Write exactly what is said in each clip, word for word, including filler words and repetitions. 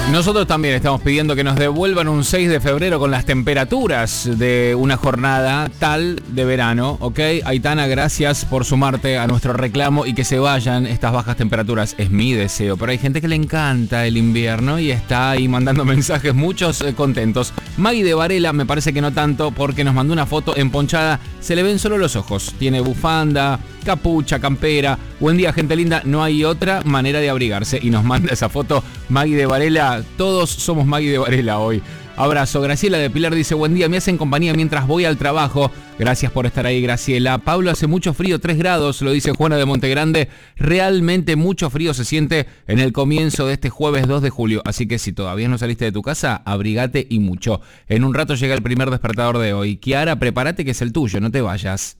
Nosotros también estamos pidiendo que nos devuelvan un seis de febrero con las temperaturas de una jornada tal de verano, ¿ok? Aitana, gracias por sumarte a nuestro reclamo y que se vayan estas bajas temperaturas. Es mi deseo, pero hay gente que le encanta el invierno y está ahí mandando mensajes, muchos eh, contentos. Maggie de Varela me parece que no tanto porque nos mandó una foto emponchada, se le ven solo los ojos. Tiene bufanda, capucha, campera. Buen día, gente linda, no hay otra manera de abrigarse. Y nos manda esa foto Maggie de Varela. Todos somos Maggie de Varela hoy. Abrazo. Graciela de Pilar dice, buen día, me hacen compañía mientras voy al trabajo. Gracias por estar ahí, Graciela. Pablo, hace mucho frío, tres grados, lo dice Juana de Montegrande. Realmente mucho frío se siente en el comienzo de este jueves dos de julio. Así que si todavía no saliste de tu casa, abrigate y mucho. En un rato llega el primer despertador de hoy. Kiara, prepárate que es el tuyo, no te vayas.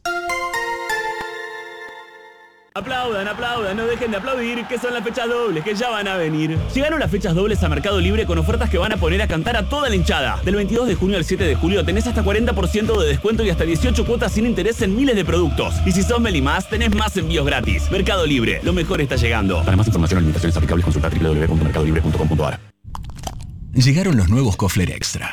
Aplaudan, aplaudan, no dejen de aplaudir, que son las fechas dobles, que ya van a venir. Llegaron las fechas dobles a Mercado Libre con ofertas que van a poner a cantar a toda la hinchada. Del veintidós de junio al siete de julio tenés hasta cuarenta por ciento de descuento y hasta dieciocho cuotas sin interés en miles de productos. Y si sos Meli Más, tenés más envíos gratis. Mercado Libre, lo mejor está llegando. Para más información o limitaciones aplicables, consulta doble u doble u doble u punto mercado libre punto com punto a r. Llegaron los nuevos Kofler Extra.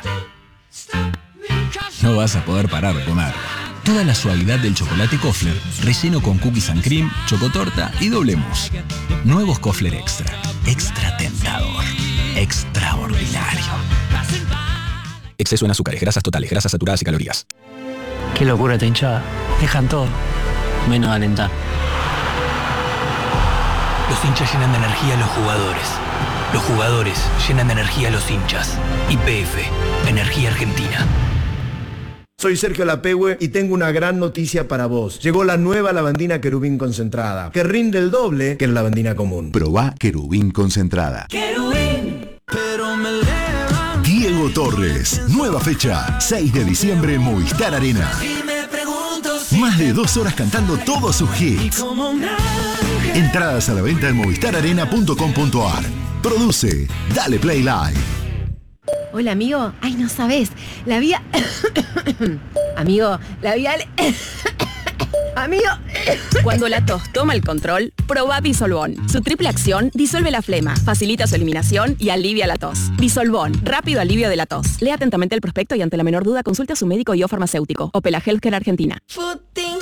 No vas a poder parar de comer. Toda la suavidad del chocolate Kofler, relleno con cookies and cream, chocotorta y doble mousse. Nuevos Kofler Extra. Extra tentador. Extraordinario. Exceso en azúcares, grasas totales, grasas saturadas y calorías. Qué locura esta hinchada. Dejan todo, menos alentar. Los hinchas llenan de energía a los jugadores. Los jugadores llenan de energía a los hinchas. Y P F, Energía Argentina. Soy Sergio Lapehue y tengo una gran noticia para vos. Llegó la nueva lavandina Querubín concentrada, que rinde el doble que la lavandina común. Probá Querubín concentrada. Querubín, pero me eleva. Diego Torres, nueva fecha, seis de diciembre en Movistar Arena. Y me pregunto si más de dos horas cantando todos sus hits. Entradas a la venta en movistar arena punto com punto a r. Produce Dale Play Live. Hola, amigo. Ay, no sabes. La vida... amigo, la vida... amigo... Cuando la tos toma el control, probá Disolvón. Su triple acción disuelve la flema, facilita su eliminación y alivia la tos. Disolvón, rápido alivio de la tos. Lea atentamente el prospecto y ante la menor duda consulte a su médico y o farmacéutico. Opela Healthcare Argentina. Footing